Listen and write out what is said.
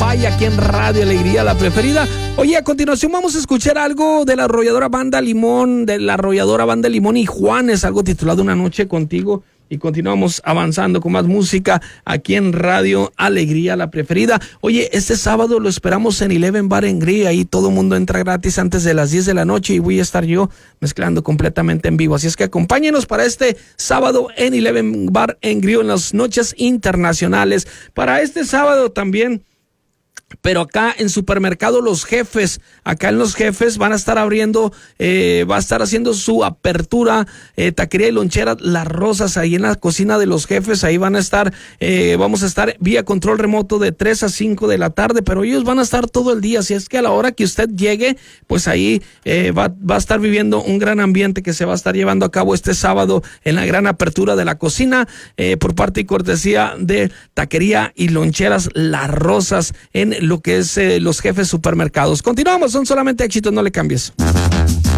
Bye, aquí en Radio Alegría, la preferida. Oye, a continuación vamos a escuchar algo de la arrolladora Banda Limón y Juanes, algo titulado Una Noche Contigo. Y continuamos avanzando con más música aquí en Radio Alegría, la preferida. Oye, este sábado lo esperamos en Eleven Bar and Grill. Ahí todo el mundo entra gratis antes de las 10 de la noche y voy a estar yo mezclando completamente en vivo. Así es que acompáñenos para este sábado en Eleven Bar and Grill en las noches internacionales. Para este sábado también, pero acá en Supermercado Los Jefes, acá en Los Jefes van a estar abriendo, va a estar haciendo su apertura, taquería y lonchera Las Rosas, ahí en la cocina de Los Jefes. Ahí van a estar, vamos a estar vía control remoto de 3 a 5 de la tarde, pero ellos van a estar todo el día, así es que a la hora que usted llegue, pues ahí va a estar viviendo un gran ambiente que se va a estar llevando a cabo este sábado en la gran apertura de la cocina, por parte y cortesía de taquería y loncheras Las Rosas en lo que es Los Jefes Supermercados. Continuamos, son solamente éxitos, no le cambies.